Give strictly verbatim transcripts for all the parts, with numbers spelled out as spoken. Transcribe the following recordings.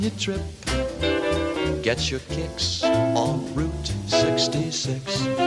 You trip, get your kicks on Route sixty-six.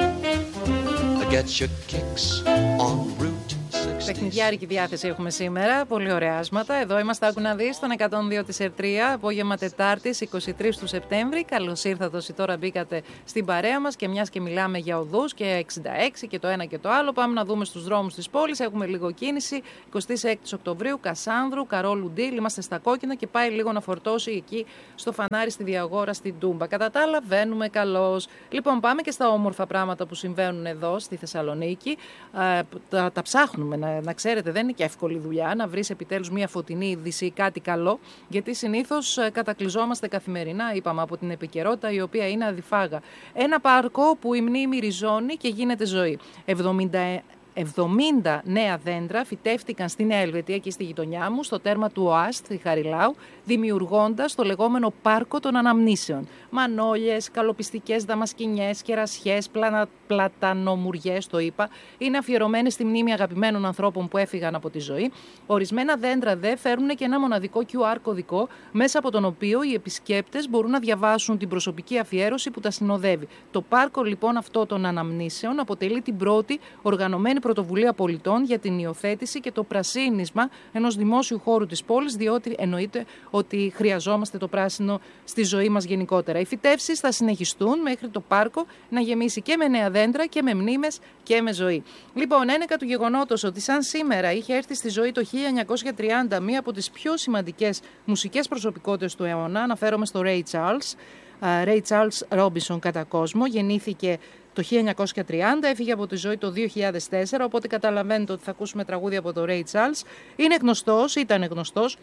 Get your kicks on Route sixty-six. Παιχνιδιάρικη διάθεση έχουμε σήμερα, πολύ ωραία άσματα. Εδώ είμαστε, άκου να δεις, στον εκατόν δύο της Ερτρία, απόγευμα Τετάρτης, είκοσι τρεις του Σεπτέμβρη. Καλώς ήρθατε όσοι τώρα μπήκατε στην παρέα μας και μιας και μιλάμε για οδούς και εξήντα έξι και το ένα και το άλλο, πάμε να δούμε στους δρόμους της πόλης. Έχουμε λίγο κίνηση. εικοστή έκτη Οκτωβρίου, Κασάνδρου, Καρόλου Ντίλ, είμαστε στα κόκκινα και πάει λίγο να φορτώσει εκεί στο φανάρι στη Διαγόρα, στην Τούμπα. Κατά τα άλλα, βαίνουμε καλώς. Λοιπόν, πάμε και στα όμορφα πράγματα που συμβαίνουν εδώ στη Θεσσαλονίκη. Ε, τα, τα ψάχνουμε, να, να ξέρετε, δεν είναι και εύκολη δουλειά να βρεις επιτέλους μια φωτεινή είδηση ή κάτι καλό, γιατί συνήθως κατακλυζόμαστε καθημερινά, είπαμε, από την επικαιρότητα η οποία είναι αδιφάγα. Ένα πάρκο που η μνήμη ριζώνει και γίνεται ζωή. εβδομήντα εβδομήντα νέα δέντρα φυτεύτηκαν στη Νέα Ελβετία και στη γειτονιά μου, στο τέρμα του ΟΑΣΤ, στη Χαριλάου, δημιουργώντας το λεγόμενο πάρκο των αναμνήσεων. Μανόλιες, καλοπιστικές δαμασκηνιές, κερασιές, πλανα, πλατανομουριές, το είπα, είναι αφιερωμένες στη μνήμη αγαπημένων ανθρώπων που έφυγαν από τη ζωή. Ορισμένα δέντρα δε φέρνουν και ένα μοναδικό κιου αρ κωδικό, μέσα από τον οποίο οι επισκέπτες μπορούν να διαβάσουν την προσωπική αφιέρωση που τα συνοδεύει. Το πάρκο λοιπόν αυτό των αναμνήσεων αποτελεί την πρώτη οργανωμένη πρωτοβουλία πολιτών για την υιοθέτηση και το πρασίνισμα ενός δημόσιου χώρου της πόλης, διότι εννοείται ότι χρειαζόμαστε το πράσινο στη ζωή μας γενικότερα. Οι φυτεύσεις θα συνεχιστούν μέχρι το πάρκο να γεμίσει και με νέα δέντρα και με μνήμες και με ζωή. Λοιπόν, ένεκα του γεγονότος ότι σαν σήμερα είχε έρθει στη ζωή το χίλια εννιακόσια τριάντα μία από τις πιο σημαντικές μουσικές προσωπικότητες του αιώνα, αναφέρομαι στο Ray Charles. Ray Charles Robinson κατά κόσμο, γεννήθηκε το χίλια εννιακόσια τριάντα, έφυγε από τη ζωή το δύο χιλιάδες τέσσερα, οπότε καταλαβαίνετε ότι θα ακούσουμε τραγούδια από το Ray Charles. Είναι γνωστός, ήταν γνωστός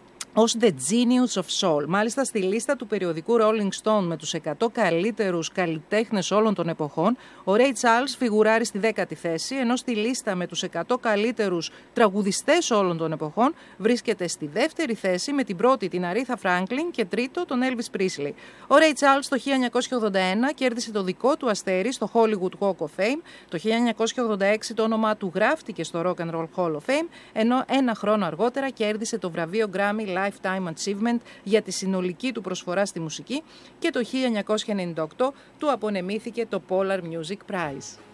ως The Genius of Soul. Μάλιστα στη λίστα του περιοδικού Rolling Stone με τους εκατό καλύτερους καλλιτέχνες όλων των εποχών, ο Ray Charles φιγουράρει στη δέκατη θέση, ενώ στη λίστα με τους εκατό καλύτερους τραγουδιστές όλων των εποχών βρίσκεται στη δεύτερη θέση με την πρώτη την Aretha Franklin και τρίτο τον Elvis Presley. Ο Ray Charles το χίλια εννιακόσια ογδόντα ένα κέρδισε το δικό του αστέρι στο Hollywood Walk of Fame, το χίλια εννιακόσια ογδόντα έξι το όνομά του γράφτηκε στο Rock and Roll Hall of Fame, ενώ ένα χρόνο αργότερα κέρδισε το βραβείο Grammy Lifetime Achievement για τη συνολική του προσφορά στη μουσική και το χίλια εννιακόσια ενενήντα οκτώ του απονεμήθηκε το Polar Music Prize.